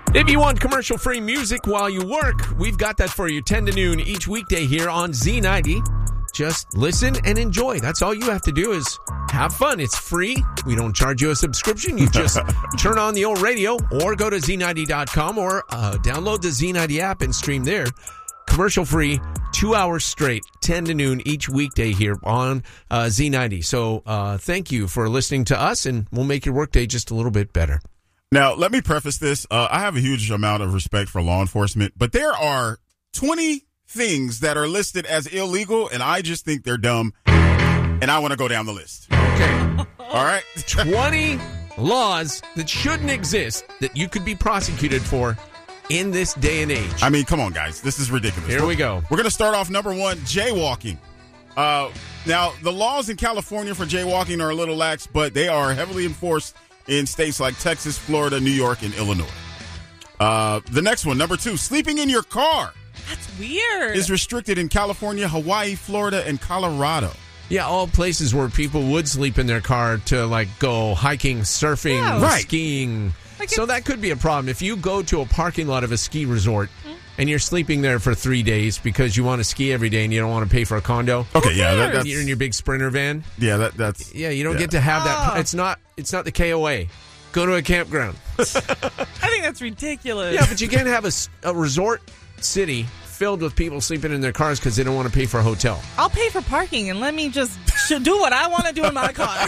If you want commercial-free music while you work, we've got that for you 10 to noon each weekday here on Z90. Just listen and enjoy. That's all you have to do is have fun. It's free. We don't charge you a subscription. You just turn on the old radio or go to Z90.com or download the Z90 app and stream there. Commercial-free, 2 hours straight, 10 to noon each weekday here on Z90. So thank you for listening to us, and we'll make your workday just a little bit better. Now, let me preface this. I have a huge amount of respect for law enforcement, but there are 20 things that are listed as illegal, and I just think they're dumb, and I want to go down the list. Okay. All right? 20 laws that shouldn't exist that you could be prosecuted for in this day and age. I mean, come on, guys. This is ridiculous. Here we go. We're going to start off number one, jaywalking. Now, the laws in California for jaywalking are a little lax, but they are heavily enforced in states like Texas, Florida, New York, and Illinois. The next one, number two, sleeping in your car. That's weird. Is restricted in California, Hawaii, Florida, and Colorado. Yeah, all places where people would sleep in their car to, like, go hiking, surfing, skiing. So that could be a problem. If you go to a parking lot of a ski resort and you're sleeping there for 3 days because you want to ski every day and you don't want to pay for a condo. Okay, yeah. That's, you're in your big Sprinter van. Yeah, that's... Yeah, you don't get to have that. It's not the KOA. Go to a campground. I think that's ridiculous. Yeah, but you can't have a resort city filled with people sleeping in their cars because they don't want to pay for a hotel. I'll pay for parking and let me just do what I want to do in my car.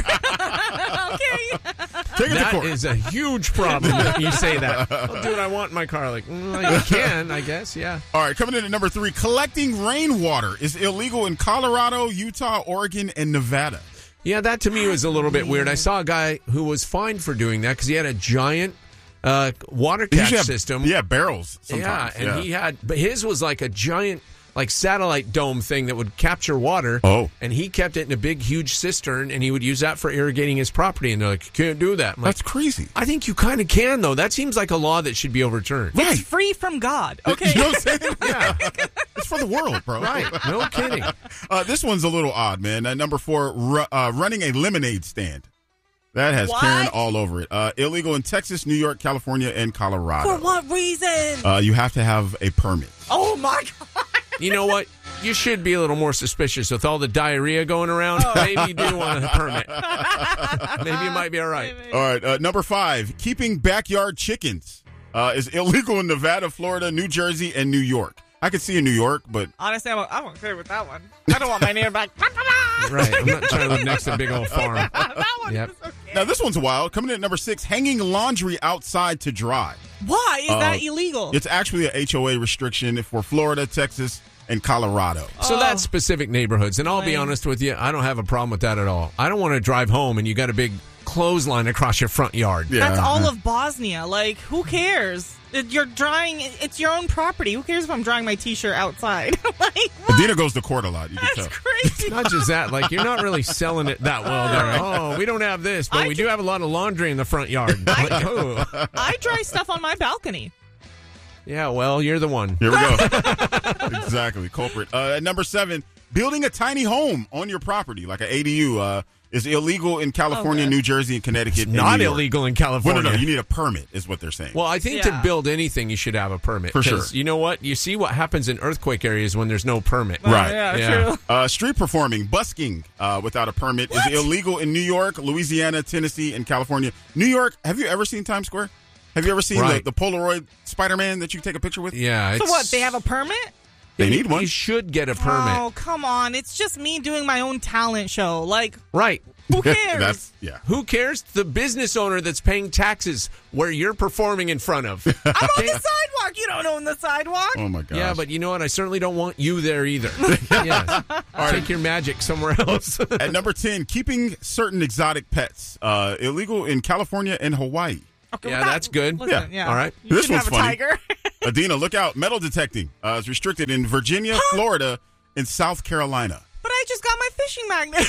Okay. Take it to court. That is a huge problem if you say that. I'll do what I want in my car. Like, you can, I guess, yeah. All right, coming in at number three, collecting rainwater is illegal in Colorado, Utah, Oregon, and Nevada. Yeah, that to me was a little bit weird. I saw a guy who was fined for doing that because he had a giant water catch system. Yeah, barrels sometimes. Yeah, and he had, but his was like a giant, like satellite dome thing that would capture water. Oh. And he kept it in a big, huge cistern, and he would use that for irrigating his property. And they're like, you can't do that. I'm like, that's crazy. I think you kind of can, though. That seems like a law that should be overturned. Right. It's free from God. Okay. You know what I'm saying? Yeah. It's for the world, bro. Right. No kidding. This one's a little odd, man. Number four, running a lemonade stand. That has Karen all over it. Illegal in Texas, New York, California, and Colorado. For what reason? You have to have a permit. Oh, my God. You know what? You should be a little more suspicious with all the diarrhea going around. Maybe you do want a permit. Maybe you might be all right. All right. Number five, keeping backyard chickens is illegal in Nevada, Florida, New Jersey, and New York. I could see in New York, but... Honestly, I'm okay with that one. I don't want my neighbor back. Right. I'm not trying to live next to a big old farm. That one is okay. Now, this one's wild. Coming in at number six, hanging laundry outside to dry. Why is that illegal? It's actually a HOA restriction for Florida, Texas, and Colorado. So that's specific neighborhoods. And I'll be honest with you, I don't have a problem with that at all. I don't want to drive home and you got a big clothesline across your front yard. Yeah. That's all of Bosnia. Like, who cares? You're drying. It's your own property. Who cares if I'm drying my T-shirt outside? Like, Adina goes to court a lot. You can tell. That's crazy. Not just that. Like, you're not really selling it that well there. Oh, we don't have this, but we do have a lot of laundry in the front yard. Like, oh. I dry stuff on my balcony. Yeah, well, you're the one. Here we go. Exactly. Culprit. At number seven, building a tiny home on your property, like an ADU, is illegal in California, New Jersey, and Connecticut. It's not illegal in California. Well, no, you need a permit, is what they're saying. Well, I think to build anything, you should have a permit. For sure. You know what? You see what happens in earthquake areas when there's no permit. Right. Yeah. True. Street performing, busking without a permit is illegal in New York, Louisiana, Tennessee, and California. New York, have you ever seen Times Square? Have you ever seen the Polaroid Spider-Man that you can take a picture with? Yeah. So what, they have a permit? They need one. You should get a permit. Oh, come on. It's just me doing my own talent show. Like, right. Who cares? Who cares? The business owner that's paying taxes where you're performing in front of. I'm on the sidewalk. You don't own the sidewalk. Oh, my gosh. Yeah, but you know what? I certainly don't want you there either. Yes. Take your magic somewhere else. At number 10, keeping certain exotic pets. Illegal in California and Hawaii. Okay, yeah, that's good. Listen, yeah. All right. You this one's have a funny. tiger. Adina, look out. Metal detecting is restricted in Virginia, Florida, and South Carolina. But I just got my fishing magnet.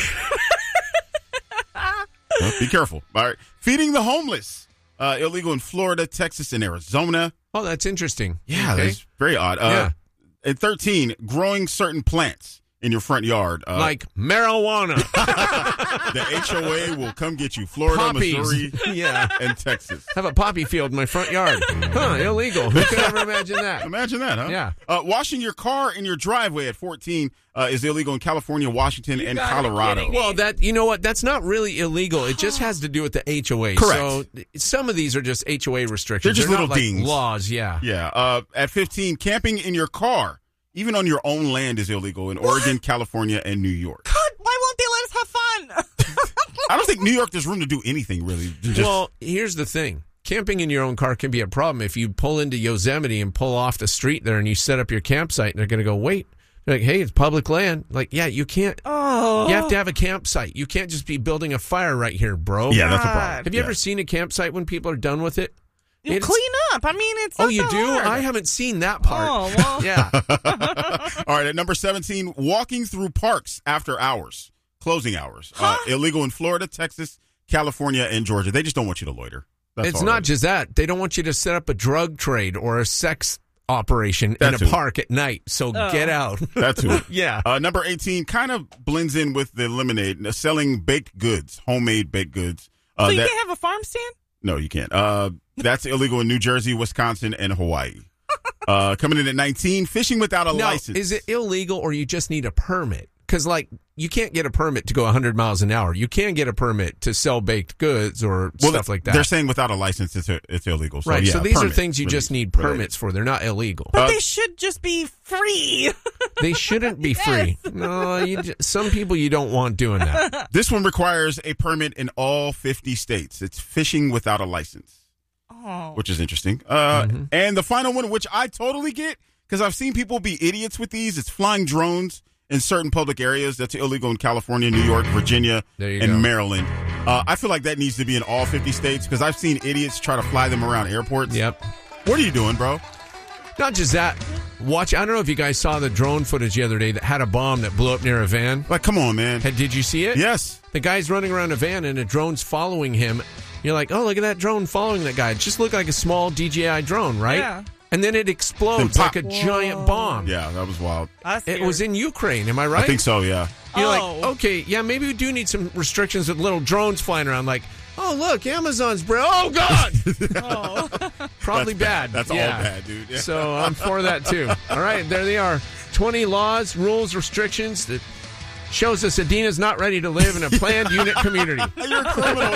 Well, be careful. All right. Feeding the homeless. Illegal in Florida, Texas, and Arizona. Oh, that's interesting. Yeah, okay. That's very odd. Yeah. At 13, growing certain plants in your front yard. Like marijuana. The HOA will come get you. Florida, Poppies. Missouri, Yeah. and Texas. Have a poppy field in my front yard. Huh, illegal. Who could ever imagine that? Imagine that, huh? Yeah. Washing your car in your driveway at 14 is illegal in California, Washington, and gotta be Colorado. kidding me. Well, you know what? That's not really illegal. It just has to do with the HOA. Correct. So some of these are just HOA restrictions. They're just not little like dings. laws, yeah. Yeah. At 15, camping in your car, even on your own land, is illegal in Oregon, California, and New York. God, why won't they let us have fun? I don't think New York there's room to do anything, really. Well, here's the thing. Camping in your own car can be a problem. If you pull into Yosemite and pull off the street there and you set up your campsite and they're going to go, wait. They're like, hey, it's public land. Like, yeah, you can't. Oh. You have to have a campsite. You can't just be building a fire right here, bro. Yeah, that's a problem. Have you ever seen a campsite when people are done with it? You clean up. I mean, it's Oh, not you that do? hard. I haven't seen that part. Oh, well. Yeah. All right, at number 17, walking through parks after hours, closing hours. Illegal in Florida, Texas, California, and Georgia. They just don't want you to loiter. That's It's all not it is. just that. They don't want you to set up a drug trade or a sex operation That's in a it. park at night. So get out. That's who. Yeah. Number 18 kind of blends in with the lemonade, selling baked goods, homemade baked goods. So you can't have a farm stand? No, you can't. That's illegal in New Jersey, Wisconsin, and Hawaii. Coming in at 19, fishing without a Now, license. is it illegal or you just need a permit? Because, like, you can't get a permit to go 100 miles an hour. You can get a permit to sell baked goods or stuff like that. They're saying without a license, it's illegal. So, right. yeah, So these permit, are things you really, just need related. permits for. They're not illegal. But they should just be free. They shouldn't be free. No, some people you don't want doing that. This one requires a permit in all 50 states. It's fishing without a license, which is interesting. And the final one, which I totally get, because I've seen people be idiots with these, it's flying drones in certain public areas. That's illegal in California, New York, Virginia, and go. Maryland. I feel like that needs to be in all 50 states because I've seen idiots try to fly them around airports. Yep. What are you doing, bro? Not just that. I don't know if you guys saw the drone footage the other day that had a bomb that blew up near a van. Like, come on, man. Did you see it? Yes. The guy's running around a van and a drone's following him. You're like, oh, look at that drone following that guy. It just looked like a small DJI drone, right? Yeah. And then it explodes Then like pop. a giant bomb. Yeah, that was wild. It was in Ukraine, am I right? I think so, yeah. You're Oh. like, okay, yeah, maybe we do need some restrictions with little drones flying around. Like, oh, look, Amazon's bro. Oh, God. Probably bad. That's Yeah. all bad, dude. Yeah. So I'm for that, too. All right, there they are. 20 laws, rules, restrictions that shows us Adina's not ready to live in a planned unit community. You're a criminal.